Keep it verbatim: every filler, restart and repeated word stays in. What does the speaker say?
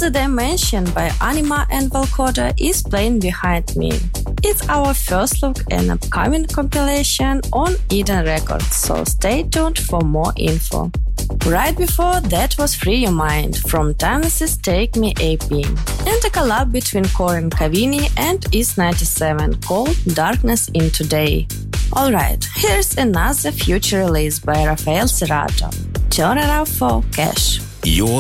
Another Dimension by Anima and Valcoda is playing behind me. It's our first look at an upcoming compilation on Eden Records, so stay tuned for more info. Right before that was Free Your Mind from Timeless's Take Me A P, and a collab between Corin Cavini and East ninety-seven called Darkness in Today. Alright, here's another future release by Rafael Cerato, Turn It Up for Cash. You're